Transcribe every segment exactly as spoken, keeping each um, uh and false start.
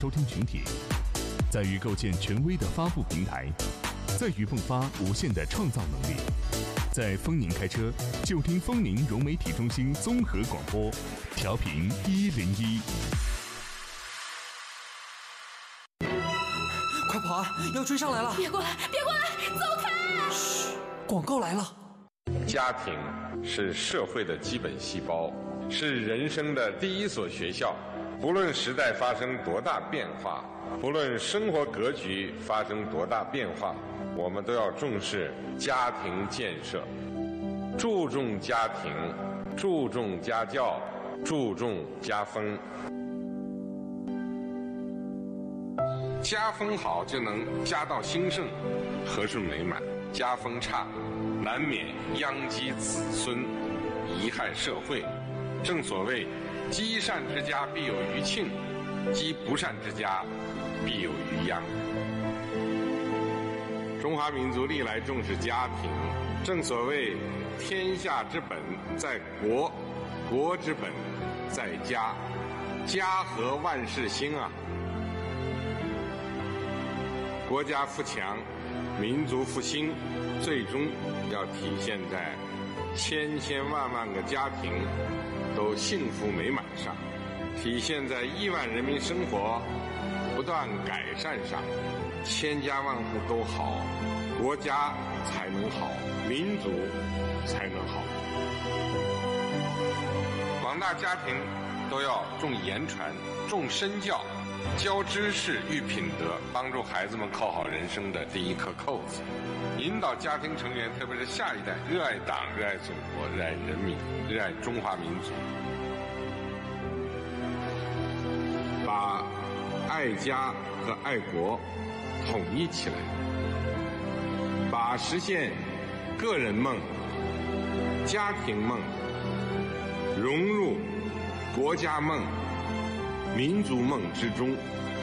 收听群体，在于构建权威的发布平台，在于迸发无限的创造能力。在丰宁开车，就听丰宁融媒体中心综合广播，调频一零一。 快跑啊！要追上来了！ 别过来！别过来！走开！ 嘘，广告来了。 家庭是社会的基本细胞，是人生的第一所学校。不论时代发生多大变化，不论生活格局发生多大变化，我们都要重视家庭建设，注重家庭，注重家教，注重家风。家风好，就能家道兴盛，和顺美满；家风差，难免殃及子孙，贻害社会。正所谓，积善之家必有余庆，积不善之家必有余殃。中华民族历来重视家庭，正所谓天下之本在国，国之本在家，家和万事兴啊。国家富强，民族复兴，最终要体现在千千万万个家庭都幸福美满上，体现在亿万人民生活不断改善上。千家万户都好，国家才能好，民族才能好。广大家庭都要重言传，重身教，教知识育品德，帮助孩子们扣好人生的第一颗扣子，引导家庭成员，特别是下一代，热爱党，热爱祖国，热爱人民，热爱中华民族，把爱家和爱国统一起来，把实现个人梦、家庭梦融入国家梦、民族梦之中。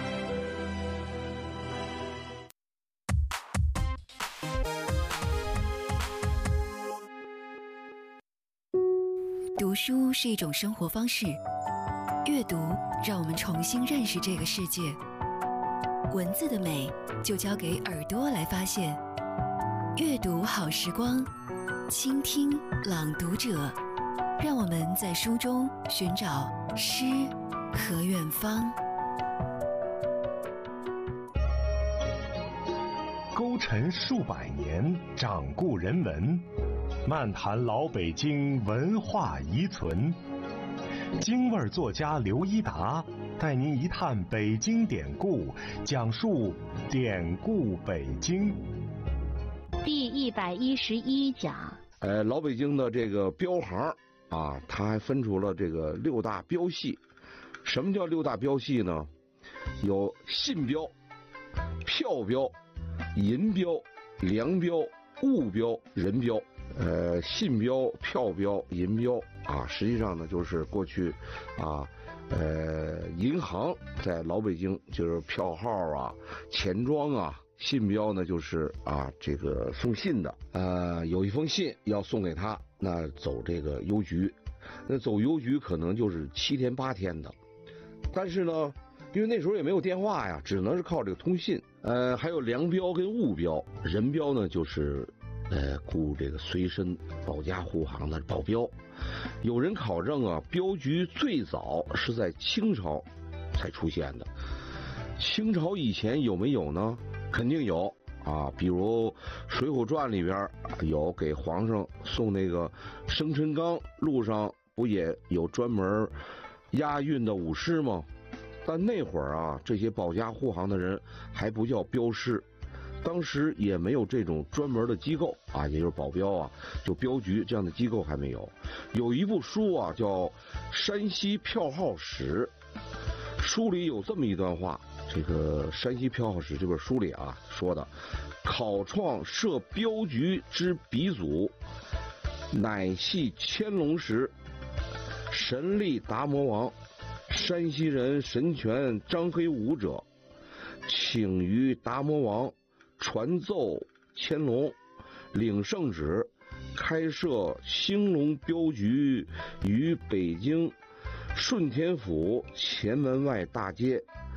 读书是一种生活方式，阅读让我们重新认识这个世界。文字的美就交给耳朵来发现。阅读好时光，倾听朗读者，让我们在书中寻找诗和远方。 勾陈数百年，掌故人文，漫谈老北京文化遗存。京味作家刘一达带您一探北京典故，讲述典故北京。 第一百一十一讲， 呃，老北京的这个标行啊，它还分出了这个六大标系。什么叫六大标系呢？有信标、票标、银标、粮标、物标、人标。呃，信标、票标、银标啊，实际上呢，就是过去啊，呃，银行在老北京就是票号啊、钱庄啊。信标呢，就是啊，这个送信的，呃，有一封信要送给他，那走这个邮局，那走邮局可能就是七天八天的，但是呢，因为那时候也没有电话呀，只能是靠这个通信。呃，还有粮标跟物标，人标呢就是呃雇这个随身保驾护航的保镖。有人考证啊，镖局最早是在清朝才出现的。清朝以前有没有呢？肯定有啊，比如《水浒传》里边有给皇上送那个生辰纲，路上不也有专门押运的武士吗？但那会儿啊，这些保驾护航的人还不叫镖师，当时也没有这种专门的机构啊，也就是保镖啊，就镖局这样的机构还没有。有一部书啊，叫《山西票号史》，书里有这么一段话。这个《山西票号史》这本书里啊说的，考创设镖局之鼻祖，乃系乾隆时神力达摩王山西人神权张黑武者，请于达摩王传奏乾隆，领圣旨，开设兴隆镖局于北京顺天府前门外大街